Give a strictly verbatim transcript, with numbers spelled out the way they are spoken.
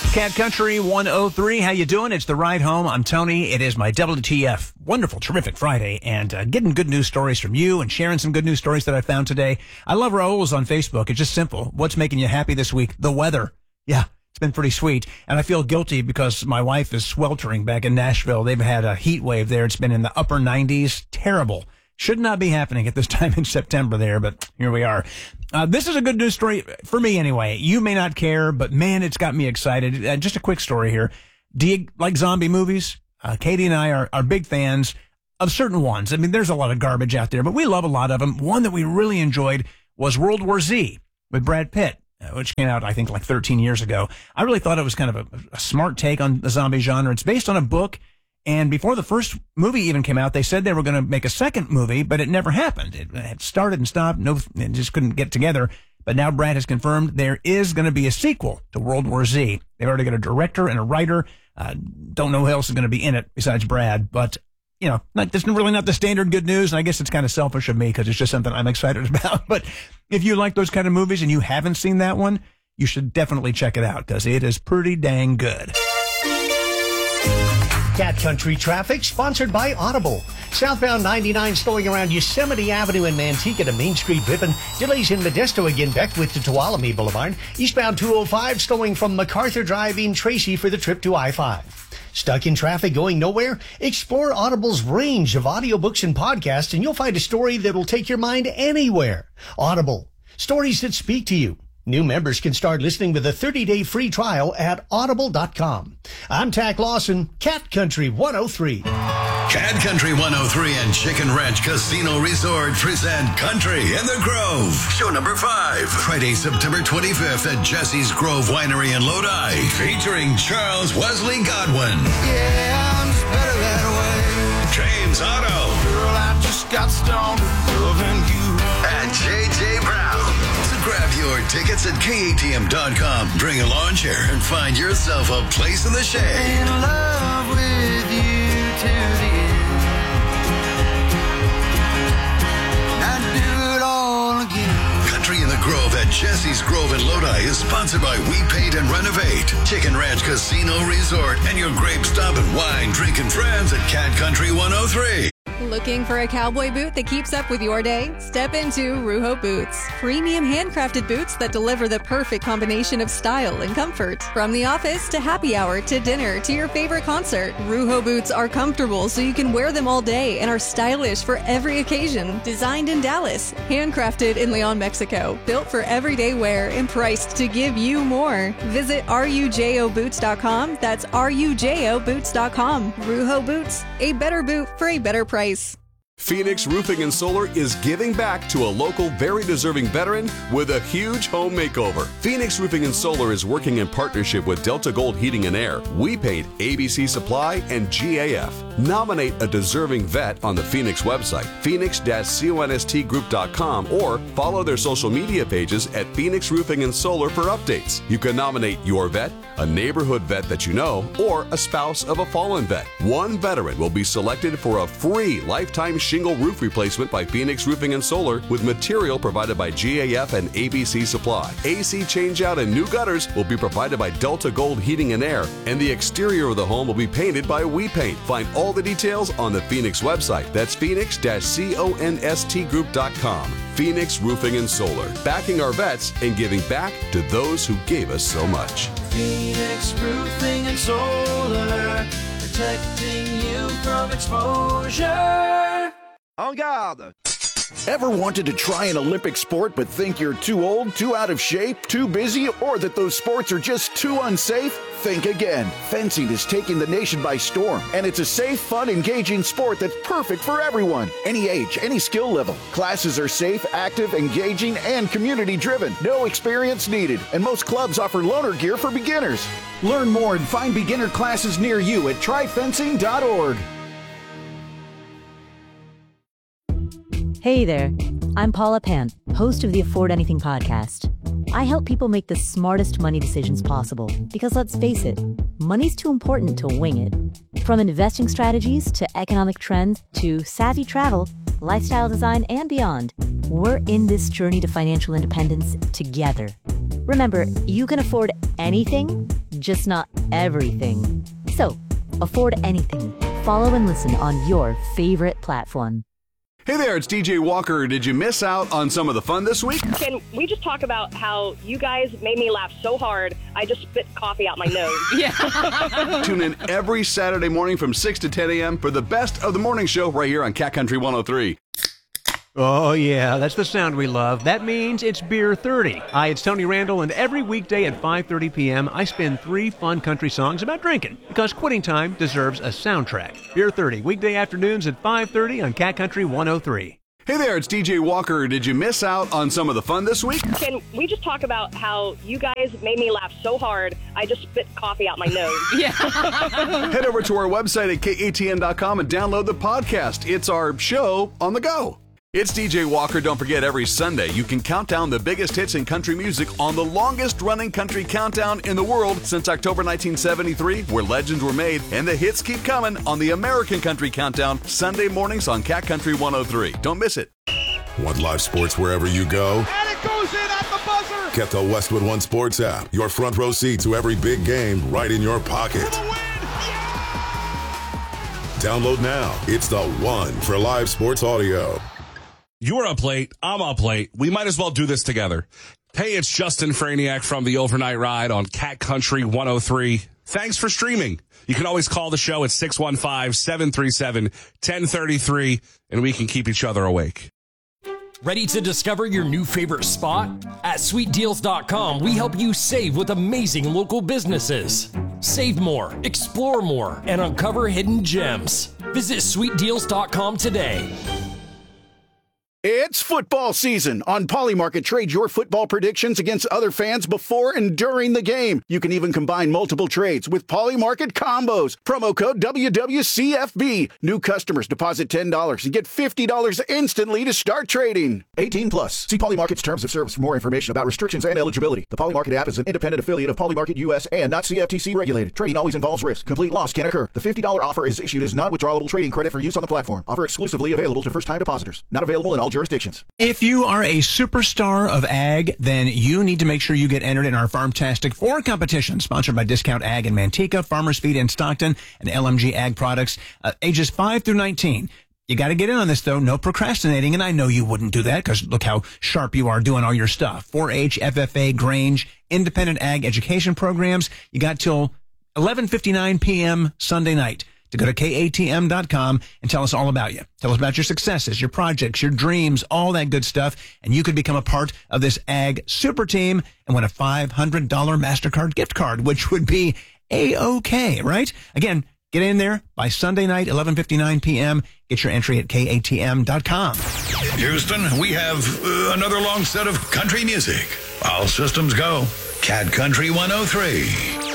Cat Country one oh three, how you doing? It's The Ride Home. I'm Tony. It is my W T F wonderful, terrific Friday, and uh, getting good news stories from you and sharing some good news stories that I found today. I love Raul's on Facebook. It's just simple. What's making you happy this week? The weather. Yeah, it's been pretty sweet, and I feel guilty because my wife is sweltering back in Nashville. They've had a heat wave there. It's been in the upper nineties. Terrible. Should not be happening at this time in September there, but here we are. Uh, this is a good news story for me anyway. You may not care, but man, it's got me excited. Uh, just a quick story here. Do you like zombie movies? Uh, Katie and I are, are big fans of certain ones. I mean, there's a lot of garbage out there, but we love a lot of them. One that we really enjoyed was World War Z with Brad Pitt, uh, which came out, I think, like thirteen years ago. I really thought it was kind of a, a smart take on the zombie genre. It's based on a book. And before the first movie even came out, they said they were going to make a second movie, but it never happened. It had started and stopped. No, it just couldn't get together. But now Brad has confirmed there is going to be a sequel to World War Z. They've already got a director and a writer. Uh, don't know who else is going to be in it besides Brad. But, you know, not, that's really not the standard good news. And I guess it's kind of selfish of me because it's just something I'm excited about. But if you like those kind of movies and you haven't seen that one, you should definitely check it out because it is pretty dang good. Cat Country traffic sponsored by Audible. Southbound ninety-nine slowing around Yosemite Avenue in Manteca to Main Street Ripon. Delays in Modesto again, Beckwith to Tuolumne Boulevard. Eastbound two oh five slowing from MacArthur Drive in Tracy for the trip to I five. Stuck in traffic going nowhere? Explore Audible's range of audiobooks and podcasts and you'll find a story that'll take your mind anywhere. Audible. Stories that speak to you. New members can start listening with a thirty-day free trial at audible dot com. I'm Tack Lawson, Cat Country one oh three. Cat Country one oh three and Chicken Ranch Casino Resort present Country in the Grove. Show number five. Friday, September twenty-fifth at Jesse's Grove Winery in Lodi. Featuring Charles Wesley Godwin. Yeah, I'm just better that way. James Otto. Girl, I just got stoned loving you. And J J Brown. So grab your tickets at K A T M dot com. Bring a lawn chair and find yourself a place in the shade. In love with you to the end. I'd do it all again. Country in the Grove at Jesse's Grove in Lodi is sponsored by We Paint and Renovate, Chicken Ranch Casino Resort, and your grape stop and wine drinking friends at Cat Country one oh three. Looking for a cowboy boot that keeps up with your day? Step into Ruho Boots. Premium handcrafted boots that deliver the perfect combination of style and comfort. From the office to happy hour to dinner to your favorite concert, Ruho Boots are comfortable so you can wear them all day and are stylish for every occasion. Designed in Dallas, handcrafted in Leon, Mexico. Built for everyday wear and priced to give you more. Visit rujo boots dot com. That's rujo boots dot com. Ruho Boots, a better boot for a better price. Phoenix Roofing and Solar is giving back to a local, very deserving veteran with a huge home makeover. Phoenix Roofing and Solar is working in partnership with Delta Gold Heating and Air, We Paint, A B C Supply, and G A F. Nominate a deserving vet on the Phoenix website, phoenix dash const group dot com, or follow their social media pages at Phoenix Roofing and Solar for updates. You can nominate your vet, a neighborhood vet that you know, or a spouse of a fallen vet. One veteran will be selected for a free lifetime shingle roof replacement by Phoenix Roofing and Solar with material provided by G A F and A B C Supply. A C changeout and new gutters will be provided by Delta Gold Heating and Air, and the exterior of the home will be painted by We Paint. Find all the details on the Phoenix website. That's phoenix dash const group dot com. Phoenix Roofing and Solar, backing our vets and giving back to those who gave us so much. Phoenix Roofing and Solar, protecting you from exposure. En garde! Ever wanted to try an Olympic sport but think you're too old, too out of shape, too busy, or that those sports are just too unsafe? Think again. Fencing is taking the nation by storm, and it's a safe, fun, engaging sport that's perfect for everyone. Any age, any skill level. Classes are safe, active, engaging, and community-driven. No experience needed, and most clubs offer loaner gear for beginners. Learn more and find beginner classes near you at try fencing dot org. Hey there, I'm Paula Pant, host of the Afford Anything podcast. I help people make the smartest money decisions possible because, let's face it, money's too important to wing it. From investing strategies to economic trends to savvy travel, lifestyle design, and beyond, we're in this journey to financial independence together. Remember, you can afford anything, just not everything. So, afford anything. Follow and listen on your favorite platform. Hey there, it's D J Walker. Did you miss out on some of the fun this week? Can we just talk about how you guys made me laugh so hard, I just spit coffee out my nose? Yeah. Tune in every Saturday morning from six to ten a.m. for the best of the morning show right here on Cat Country one oh three. Oh, yeah, that's the sound we love. That means it's Beer thirty. Hi, it's Tony Randall, and every weekday at five thirty p.m., I spin three fun country songs about drinking, because quitting time deserves a soundtrack. Beer thirty, weekday afternoons at five thirty on Cat Country one oh three. Hey there, it's D J Walker. Did you miss out on some of the fun this week? Can we just talk about how you guys made me laugh so hard, I just spit coffee out my nose? Yeah. Head over to our website at K A T N dot com and download the podcast. It's our show on the go. It's D J Walker. Don't forget, every Sunday you can count down the biggest hits in country music on the longest running country countdown in the world since October nineteen seventy-three, where legends were made, and the hits keep coming on the American Country Countdown, Sunday mornings on Cat Country one oh three. Don't miss it. Want live sports wherever you go? And it goes in at the buzzer! Get the Westwood One Sports app. Your front row seat to every big game right in your pocket. For the win! Yeah! Download now. It's the one for live sports audio. You're up late. I'm up late. We might as well do this together. Hey, it's Justin Franiak from the Overnight Ride on Cat Country one oh three. Thanks for streaming. You can always call the show at six one five, seven three seven, one zero three three, and we can keep each other awake. Ready to discover your new favorite spot? At sweet deals dot com, we help you save with amazing local businesses. Save more, explore more, and uncover hidden gems. Visit sweet deals dot com today. It's football season. On Polymarket, trade your football predictions against other fans before and during the game. You can even combine multiple trades with Polymarket combos. Promo code W W C F B. New customers deposit ten dollars and get fifty dollars instantly to start trading. eighteen plus. See Polymarket's terms of service for more information about restrictions and eligibility. The Polymarket app is an independent affiliate of Polymarket U S and not C F T C regulated. Trading always involves risk. Complete loss can occur. The fifty dollars offer is issued as non-withdrawable trading credit for use on the platform. Offer exclusively available to first-time depositors. Not available in all jurisdictions. If you are a superstar of ag, then you need to make sure you get entered in our Farmtastic four competition, sponsored by Discount Ag in Manteca, Farmers Feed in Stockton, and L M G Ag Products, uh, ages five through nineteen. You got to get in on this, though. No procrastinating, and I know you wouldn't do that because look how sharp you are doing all your stuff. four H, F F A, Grange, independent ag education programs. You got till eleven fifty-nine p.m. Sunday night to go to K A T M dot com and tell us all about you. Tell us about your successes, your projects, your dreams, all that good stuff, and you could become a part of this ag super team and win a five hundred dollars MasterCard gift card, which would be A-OK, right? Again, get in there by Sunday night, eleven fifty-nine p.m. Get your entry at K A T M dot com. Houston, we have uh, another long set of country music. All systems go. Cat Country one oh three.